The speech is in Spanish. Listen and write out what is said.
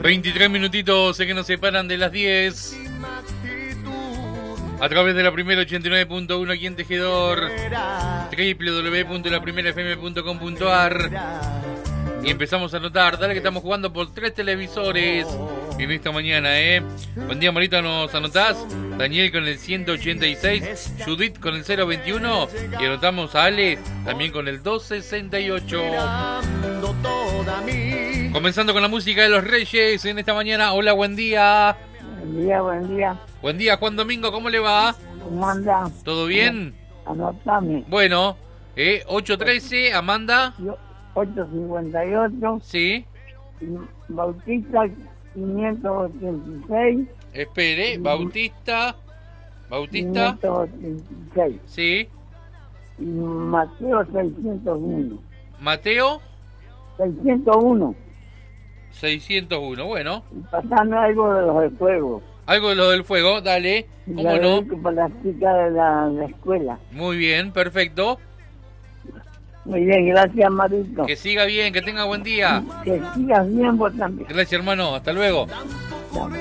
23 minutitos que nos separan de las 10. A través de la primera 89.1 aquí en Tejedor, www.laprimerafm.com.ar. Y empezamos a anotar, dale que estamos jugando por 3 televisores en esta mañana, Buen día, Marita, ¿nos anotás? Daniel con el 186, Judith con el 021 y anotamos a Ale también con el 268. Comenzando con la música de los Reyes en esta mañana. Hola, buen día. Buen día, buen día. Buen día, Juan Domingo, ¿cómo le va? ¿Cómo anda? ¿Todo bien? Anotame. Bueno, 813, Amanda. 858. Sí. Bautista 586. Espere, Bautista. 586. Sí. Y Mateo 601. Mateo 601. 601, bueno. Y pasando algo de los del fuego. Algo de lo del fuego, dale. ¿Cómo no? Para las chicas de la escuela. Muy bien, perfecto. Muy bien, gracias, Marito. Que siga bien, que tenga buen día. Que sigas bien vos también. Gracias, hermano. Hasta luego. Chao.